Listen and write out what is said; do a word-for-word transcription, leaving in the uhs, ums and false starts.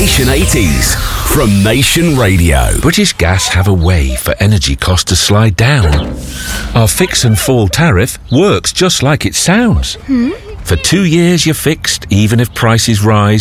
Nation eighties from Nation Radio. British Gas have a way for energy costs to slide down. Our fix and fall tariff works just like it sounds. Hmm? For two years you're fixed, even if prices rise.